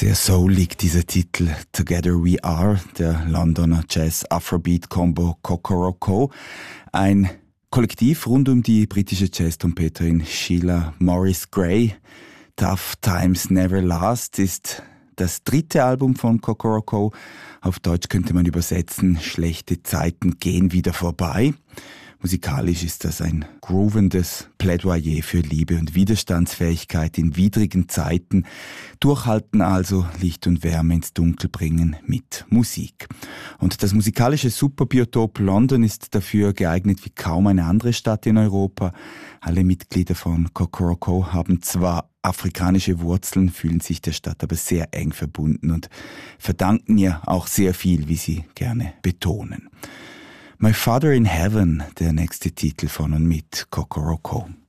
Sehr soulig dieser Titel Together We Are, der Londoner Jazz-Afrobeat-Combo Kokoroko. Ein Kollektiv rund um die britische Jazz-Trompeterin Sheila Morris Gray. Tough Times Never Last ist das dritte Album von Kokoroko. Auf Deutsch könnte man übersetzen, schlechte Zeiten gehen wieder vorbei. Musikalisch ist das ein groovendes Plädoyer für Liebe und Widerstandsfähigkeit in widrigen Zeiten. Durchhalten also, Licht und Wärme ins Dunkel bringen mit Musik. Und das musikalische Superbiotop London ist dafür geeignet wie kaum eine andere Stadt in Europa. Alle Mitglieder von Kokoroko haben zwar afrikanische Wurzeln, fühlen sich der Stadt aber sehr eng verbunden und verdanken ihr auch sehr viel, wie sie gerne betonen. My Father in Heaven, der nächste Titel von und mit Kokoroko.